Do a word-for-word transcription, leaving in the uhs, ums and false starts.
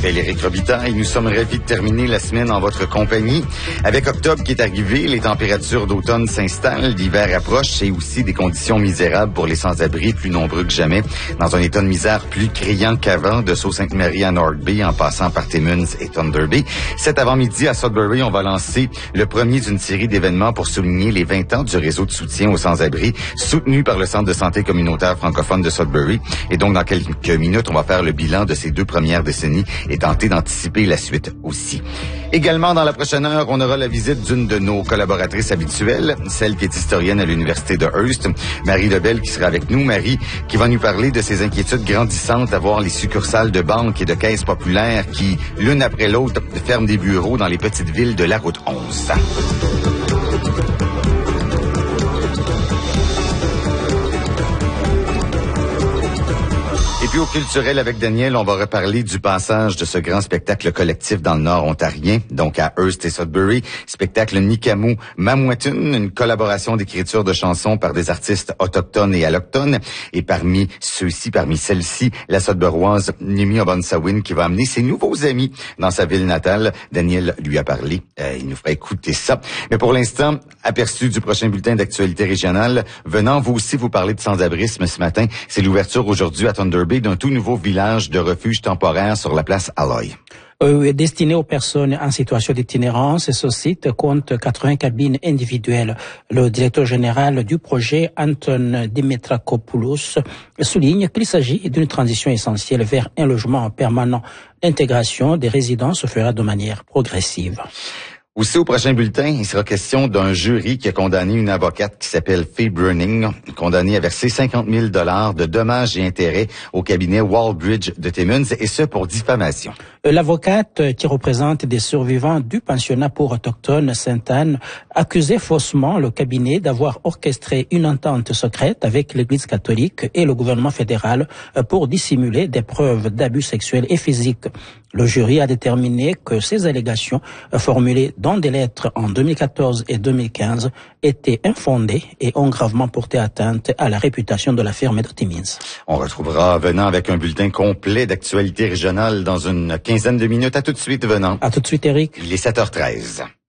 m'appelle Éric Robitaille. Nous sommes ravis de terminer la semaine en votre compagnie. Avec octobre qui est arrivé, les températures d'automne s'installent, l'hiver approche et aussi des conditions misérables pour les sans-abri, plus nombreux que jamais. Dans un état de misère plus criant qu'avant, de Sault-Sainte-Marie à North Bay, en passant par Timmins et Thunder Bay. Cet avant-midi à Sudbury, on va lancer le premier d'une série d'événements pour souligner les vingt ans du réseau de soutien aux sans-abri, soutenu par le Centre de santé communautaire francophone de Sudbury. Et donc, dans quelques minutes, on va faire le bilan de ces deux premières décennies et tenter d'anticiper la suite aussi. Également, dans la prochaine heure, on aura la visite d'une de nos collaboratrices habituelles, celle qui est historienne à l'Université de Hearst, Marie Lebel, qui sera avec nous. Marie, qui va nous parler de ses inquiétudes grandissantes à voir les succursales de banques et de caisses populaires qui, l'une après l'autre, ferment des bureaux dans les petites villes de la route onze. Et puis au culturel avec Daniel, on va reparler du passage de ce grand spectacle collectif dans le Nord ontarien, donc à Hearst et Sudbury, spectacle Nikamu Mamouatoun, une collaboration d'écriture de chansons par des artistes autochtones et allochtones. Et parmi ceux-ci, parmi celles-ci, la Sudburoise Nimi Obansawin qui va amener ses nouveaux amis dans sa ville natale. Daniel lui a parlé, euh, il nous fera écouter ça. Mais pour l'instant, aperçu du prochain bulletin d'actualité régionale, venant vous aussi vous parler de sans-abrisme ce matin. C'est l'ouverture aujourd'hui à Thunder Bay d'un tout nouveau village de refuge temporaire sur la place Alloy. Euh, destiné aux personnes en situation d'itinérance, ce site compte quatre-vingts cabines individuelles. Le directeur général du projet, Anton Dimitrakopoulos, souligne qu'il s'agit d'une transition essentielle vers un logement permanent. L'intégration des résidents se fera de manière progressive. Aussi, au prochain bulletin, il sera question d'un jury qui a condamné une avocate qui s'appelle Faye Bruning, condamnée à verser cinquante mille dollars de dommages et intérêts au cabinet Wallbridge de Timmins, et ce pour diffamation. L'avocate, qui représente des survivants du pensionnat pour autochtones Sainte-Anne, accusait faussement le cabinet d'avoir orchestré une entente secrète avec l'Église catholique et le gouvernement fédéral pour dissimuler des preuves d'abus sexuels et physiques. Le jury a déterminé que ces allégations formulées dans des lettres en deux mille quatorze et deux mille quinze étaient infondées et ont gravement porté atteinte à la réputation de la firme de Timmins. On retrouvera Venant avec un bulletin complet d'actualité régionale dans une quinzaine de minutes. À tout de suite, Venant. À tout de suite, Éric. Il est sept heures treize.